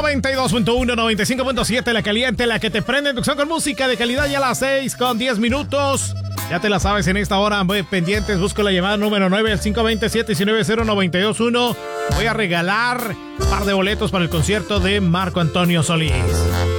92.1, 95.7, la caliente, la que te prende en con música de calidad ya a las 6:10. Ya te la sabes en esta hora, muy pendientes. Busco la llamada número 9 al 520-790-921. Voy a regalar un par de boletos para el concierto de Marco Antonio Solís.